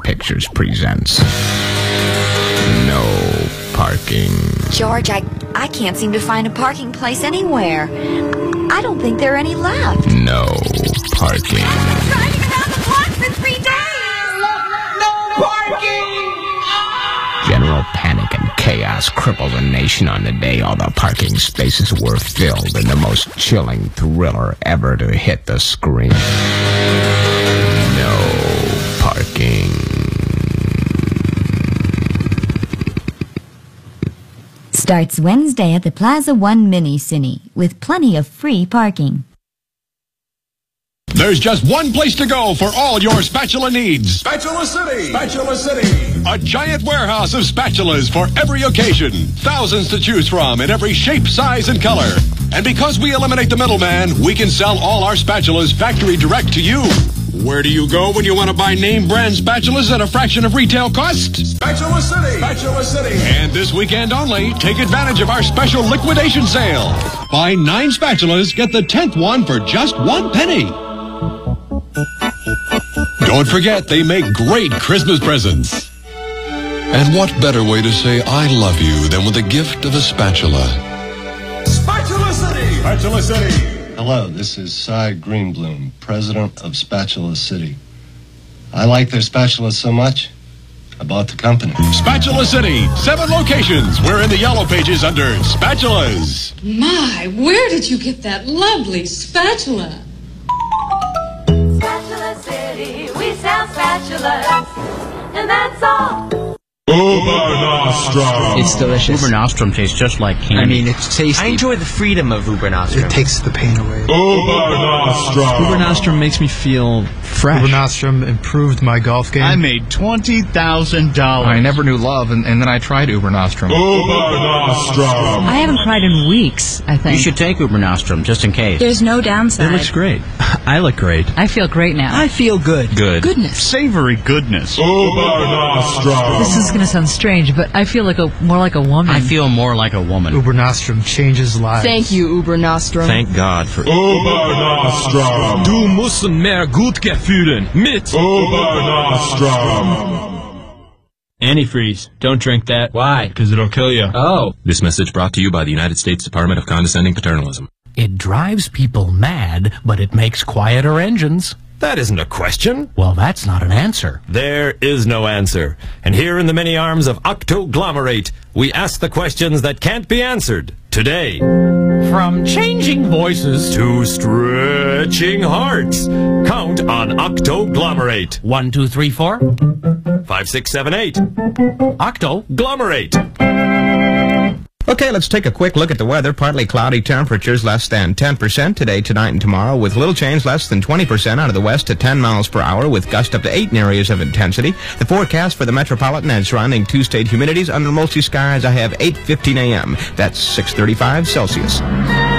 Pictures presents No Parking. George, I can't seem to find a parking place anywhere. I don't think there are any left. No parking. I've been driving around the block for 3 days. No parking! General panic and chaos cripple the nation on the day all the parking spaces were filled in the most chilling thriller ever to hit the screen. No parking. Starts Wednesday at the Plaza One Mini Cine with plenty of free parking. There's just one place to go for all your spatula needs. Spatula City! Spatula City! A giant warehouse of spatulas for every occasion. Thousands to choose from in every shape, size, and color. And because we eliminate the middleman, we can sell all our spatulas factory direct to you. Where do you go when you want to buy name brand spatulas at a fraction of retail cost? Spatula City! Spatula City! And this weekend only, take advantage of our special liquidation sale. Buy 9 spatulas, get the 10th one for just 1 penny. Don't forget, they make great Christmas presents. And what better way to say I love you than with the gift of a spatula? Spatula City! Spatula City! Hello, this is Cy Greenbloom, president of Spatula City. I like their spatulas so much, I bought the company. Spatula City, 7 locations. We're in the yellow pages under spatulas. My, where did you get that lovely spatula? Spatula City, we sell spatulas, and that's all. Uber Nostrum. It's delicious. Uber Nostrum tastes just like candy. I mean, it's tasty. I enjoy the freedom of Uber Nostrum. It takes the pain away. Uber Nostrum. Uber Nostrum makes me feel fresh. Uber Nostrum improved my golf game. I made $20,000. I never knew love, and then I tried Uber Nostrum. Uber Nostrum. I haven't tried in weeks, I think. You should take Uber Nostrum, just in case. There's no downside. It looks great. I look great. I feel great now. I feel good. Good. Goodness. Savory goodness. Uber Nostrum. This is going to sound strange, but I feel more like a woman. I feel more like a woman. Uber Nostrum changes lives. Thank you, Uber Nostrum. Thank God for Uber Nostrum. Du musst mehr Gutke fühlen mit Uber Nostrum. Antifreeze. Don't drink that. Why? Because it'll kill you. Oh. This message brought to you by the United States Department of Condescending Paternalism. It drives people mad, but it makes quieter engines. That isn't a question. Well, that's not an answer. There is no answer. And here in the many arms of Octoglomerate, we ask the questions that can't be answered today. From changing voices To stretching hearts. Count on Octoglomerate. 1, 2, 3, 4. 5, 6, 7, 8. Octoglomerate. Okay, let's take a quick look at the weather. Partly cloudy, temperatures less than 10% today, tonight, and tomorrow, with little change, less than 20% out of the west to 10 miles per hour, with gusts up to 8 in areas of intensity. The forecast for the metropolitan and surrounding 2-state humidities under mostly skies, I have 8:15 a.m. That's 6:35 Celsius.